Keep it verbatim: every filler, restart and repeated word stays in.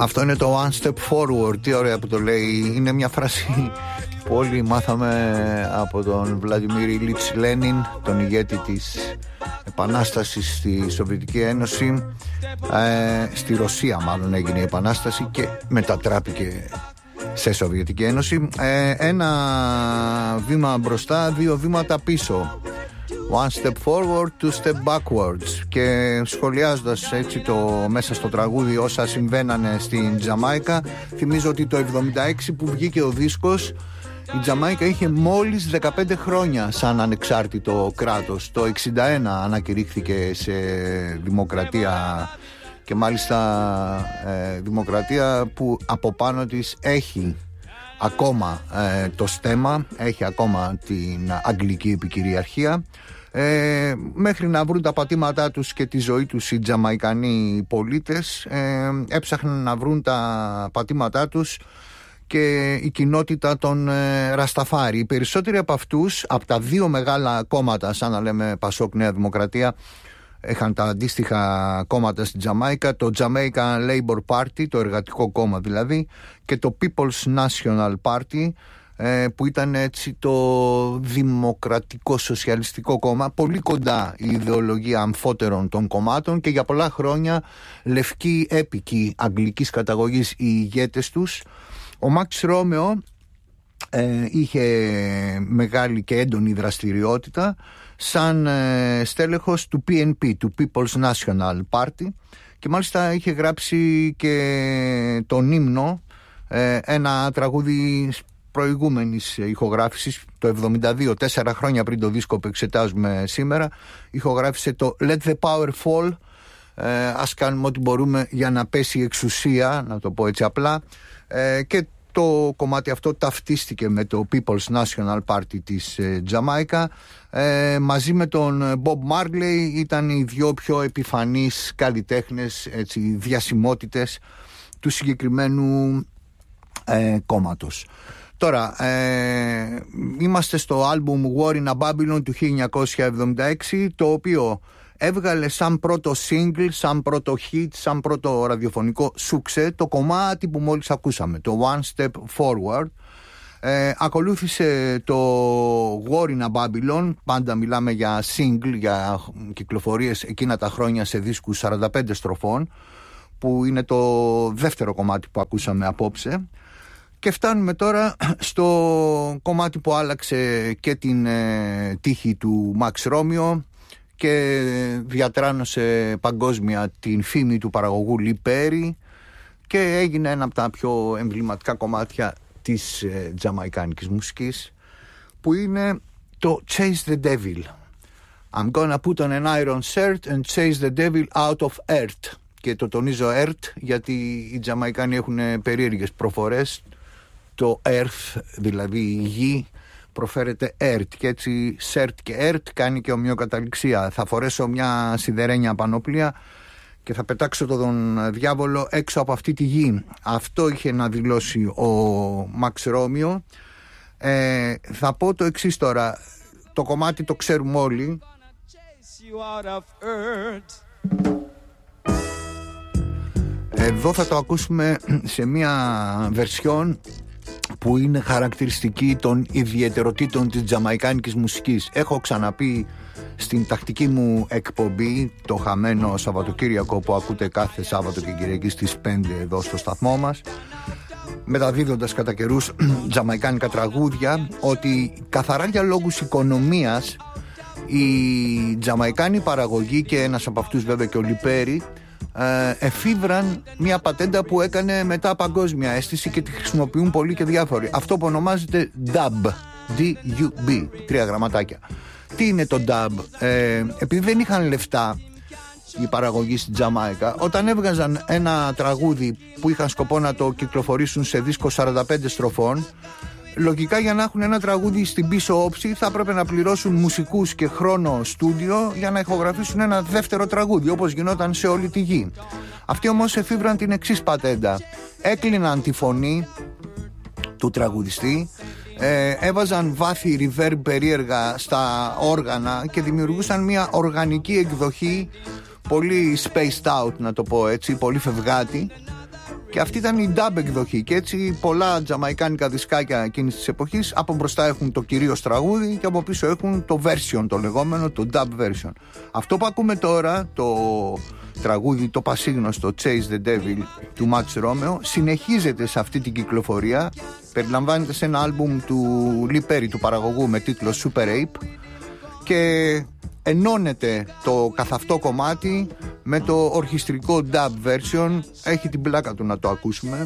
Αυτό είναι το One Step Forward. Τι ωραία που το λέει. Είναι μια φράση που όλοι μάθαμε από τον Βλαντιμίρ Ιλίτς Λένιν, τον ηγέτη της επανάστασης στη Σοβιετική Ένωση. ε, Στη Ρωσία μάλλον έγινε η επανάσταση και μετατράπηκε σε Σοβιετική Ένωση. ε, Ένα βήμα μπροστά, δύο βήματα πίσω. One step forward, two step backwards. Και σχολιάζοντας έτσι το, μέσα στο τραγούδι όσα συμβαίνανε στην Τζαμάικα, θυμίζω ότι το εβδομήντα έξι που βγήκε ο δίσκος, η Τζαμάικα είχε μόλις δεκαπέντε χρόνια σαν ανεξάρτητο κράτος. Το εξήντα ένα ανακηρύχθηκε σε δημοκρατία, και μάλιστα ε, δημοκρατία που από πάνω της έχει ακόμα ε, το στέμμα, έχει ακόμα την αγγλική επικυριαρχία. Ε, μέχρι να βρουν τα πατήματά τους και τη ζωή τους οι Τζαμαϊκανοί πολίτες, ε, έψαχναν να βρουν τα πατήματά τους και η κοινότητα των ε, Ρασταφάρι. Οι περισσότεροι από αυτούς, από τα δύο μεγάλα κόμματα, σαν να λέμε Πασόκ Νέα Δημοκρατία, είχαν τα αντίστοιχα κόμματα στην Τζαμάικα, το Jamaican Labour Party, το εργατικό κόμμα δηλαδή, και το People's National Party, που ήταν έτσι το δημοκρατικό σοσιαλιστικό κόμμα, πολύ κοντά η ιδεολογία αμφότερων των κομμάτων και για πολλά χρόνια λευκοί έπικοι αγγλικής καταγωγής οι ηγέτες τους. Ο Μαξ Ρόμεο ε, είχε μεγάλη και έντονη δραστηριότητα σαν ε, στέλεχος του πι εν πι, του People's National Party, και μάλιστα είχε γράψει και τον ύμνο, ε, ένα τραγούδι προηγούμενης ηχογράφησης, το εβδομήντα δύο, τέσσερα χρόνια πριν το δίσκο που εξετάζουμε σήμερα. Ηχογράφησε το Let the Power Fall, ε, ας κάνουμε ό,τι μπορούμε για να πέσει η εξουσία, να το πω έτσι απλά, ε, και το κομμάτι αυτό ταυτίστηκε με το People's National Party της ε, Τζαμάικα. Ε, μαζί με τον Bob Marley ήταν οι δυο πιο επιφανείς καλλιτέχνες, έτσι, διασημότητες του συγκεκριμένου ε, κόμματος. Τώρα, ε, είμαστε στο άλμπουμ War in a Babylon του χίλια εννιακόσια εβδομήντα έξι, το οποίο έβγαλε σαν πρώτο single, σαν πρώτο hit, σαν πρώτο ραδιοφωνικό σούξε το κομμάτι που μόλις ακούσαμε, το One Step Forward. Ε, ακολούθησε το War in a Babylon, πάντα μιλάμε για single, για κυκλοφορίες εκείνα τα χρόνια σε δίσκους σαράντα πέντε στροφών, που είναι το δεύτερο κομμάτι που ακούσαμε απόψε. Και φτάνουμε τώρα στο κομμάτι που άλλαξε και την ε, τύχη του Μαξ Ρόμεο και διατράνωσε παγκόσμια την φήμη του παραγωγού Λι Πέρι και έγινε ένα από τα πιο εμβληματικά κομμάτια της ε, τζαμαϊκάνικης μουσικής, που είναι το Chase the Devil. I'm gonna put on an iron shirt and chase the devil out of earth. Και το τονίζω earth γιατί οι Τζαμαϊκάνοι έχουν περίεργες προφορές. Το earth, δηλαδή η γη, προφέρεται earth, και έτσι shirt και earth κάνει και ομοιοκαταληξία. Θα φορέσω μια σιδερένια πανοπλία και θα πετάξω τον διάβολο έξω από αυτή τη γη. Αυτό είχε να δηλώσει ο Μαξ Ρόμεο. Ε, θα πω το εξής τώρα. Το κομμάτι το ξέρουμε όλοι. Εδώ θα το ακούσουμε σε μια βερσιόν που είναι χαρακτηριστική των ιδιαιτεροτήτων της τζαμαϊκάνικης μουσικής. Έχω ξαναπεί στην τακτική μου εκπομπή, το χαμένο Σαββατοκύριακο που ακούτε κάθε Σάββατο και Κυριακή στις πέντε εδώ στο σταθμό μας, μεταδίδοντας κατά καιρούς τζαμαϊκάνικα τραγούδια, ότι καθαρά για λόγους οικονομίας η τζαμαϊκάνη παραγωγή, και ένας από αυτούς βέβαια και ο Λι Πέρι, εφήβραν μια πατέντα που έκανε μετά παγκόσμια αίσθηση και τη χρησιμοποιούν πολύ και διάφοροι. Αυτό που ονομάζεται dub, D-U-B, τρία γραμματάκια. Τι είναι το dub? Ε, επειδή δεν είχαν λεφτά η παραγωγή στην Τζαμάικα, όταν έβγαζαν ένα τραγούδι που είχαν σκοπό να το κυκλοφορήσουν σε δίσκο σαράντα πέντε στροφών, λογικά για να έχουν ένα τραγούδι στην πίσω όψη θα έπρεπε να πληρώσουν μουσικούς και χρόνο στούντιο για να ηχογραφήσουν ένα δεύτερο τραγούδι, όπως γινόταν σε όλη τη γη. Αυτοί όμως εφήβραν την εξής πατέντα. Έκλειναν τη φωνή του τραγουδιστή, ε, έβαζαν βάθη reverb περίεργα στα όργανα και δημιουργούσαν μια οργανική εκδοχή πολύ spaced out, να το πω έτσι, πολύ φευγάτη, Και αυτή ήταν η dub εκδοχή. Και έτσι πολλά τζαμαϊκάνικα δισκάκια εκείνης της εποχής από μπροστά έχουν το κυρίως τραγούδι και από πίσω έχουν το version, το λεγόμενο, το dub version. Αυτό που ακούμε τώρα, το τραγούδι το πασίγνωστο Chase the Devil του Max Romeo, συνεχίζεται σε αυτή την κυκλοφορία. Περιλαμβάνεται σε ένα άλμπουμ του Lee Perry, του παραγωγού, με τίτλο Super Ape, και ενώνεται το καθ' αυτό κομμάτι με το ορχιστρικό dub version. Έχει την πλάκα του να το ακούσουμε.